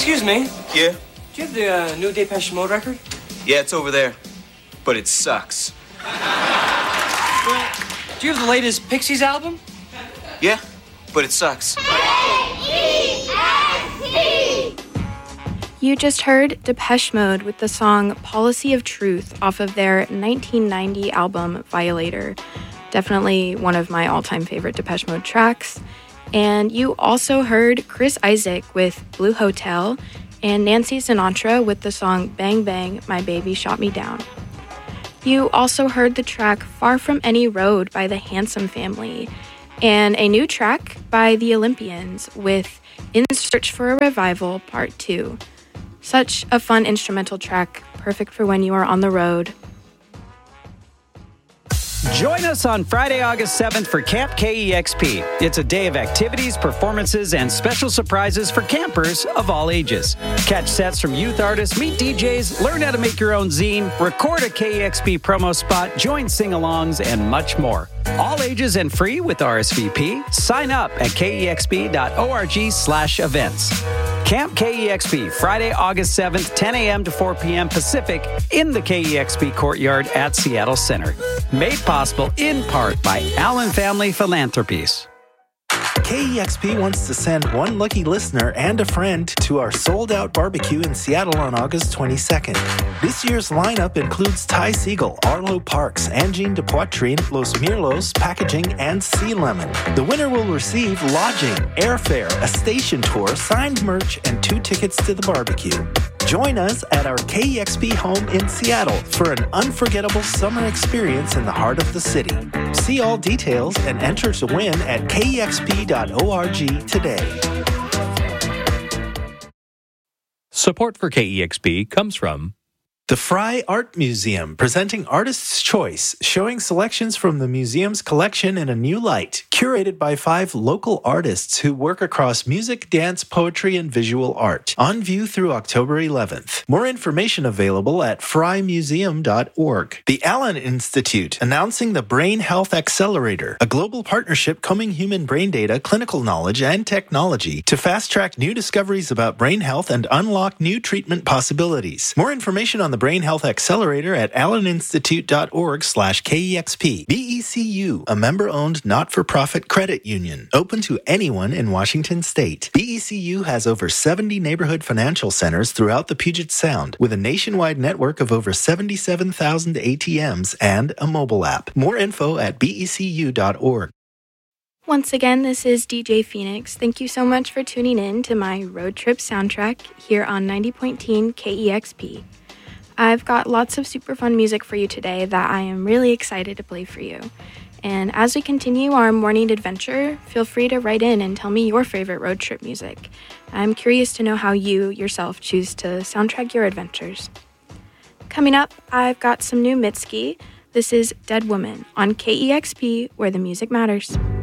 Excuse me. Yeah? Do you have the new Depeche Mode record? Yeah, it's over there. But it sucks. Well, do you have the latest Pixies album? Yeah, but it sucks. You just heard Depeche Mode with the song Policy of Truth off of their 1990 album Violator. Definitely one of my all-time favorite Depeche Mode tracks. And you also heard Chris Isaak with Blue Hotel and Nancy Sinatra with the song Bang Bang, My Baby Shot Me Down. You also heard the track Far From Any Road by the Handsome Family and a new track by the Olympians with In Search for a Revival Part 2. Such a fun instrumental track, perfect for when you are on the road. Join us on Friday, August 7th for Camp KEXP. It's a day of activities, performances, and special surprises for campers of all ages. Catch sets from youth artists, meet DJs, learn how to make your own zine, record a KEXP promo spot, join sing-alongs, and much more. All ages and free with RSVP. Sign up at kexp.org/events. Camp KEXP, Friday, August 7th, 10 a.m. to 4 p.m. Pacific in the KEXP Courtyard at Seattle Center. Made possible in part by Allen Family Philanthropies. KEXP wants to send one lucky listener and a friend to our sold-out barbecue in Seattle on August 22nd. This year's lineup includes Ty Siegel, Arlo Parks, Angine de Poitrine, Los Mirlos, Packaging, and Sea Lemon. The winner will receive lodging, airfare, a station tour, signed merch, and 2 tickets to the barbecue. Join us at our KEXP home in Seattle for an unforgettable summer experience in the heart of the city. See all details and enter to win at kexp.org today. Support for KEXP comes from The Frye Art Museum, presenting Artist's Choice, showing selections from the museum's collection in a new light, curated by 5 local artists who work across music, dance, poetry, and visual art. On view through October 11th. More information available at fryemuseum.org. The Allen Institute, announcing the Brain Health Accelerator, a global partnership combing human brain data, clinical knowledge, and technology to fast-track new discoveries about brain health and unlock new treatment possibilities. More information on the Brain Health Accelerator at alleninstitute.org/KEXP. BECU, a member-owned not-for-profit credit union, open to anyone in Washington State. BECU has over 70 neighborhood financial centers throughout the Puget Sound, with a nationwide network of over 77,000 ATMs and a mobile app. More info at becu.org. Once again, this is DJ Phoenix. Thank you so much for tuning in to my road trip soundtrack here on 90.10 KEXP. I've got lots of super fun music for you today that I am really excited to play for you. And as we continue our morning adventure, feel free to write in and tell me your favorite road trip music. I'm curious to know how you yourself choose to soundtrack your adventures. Coming up, I've got some new Mitski. This is Dead Woman on KEXP, where the music matters.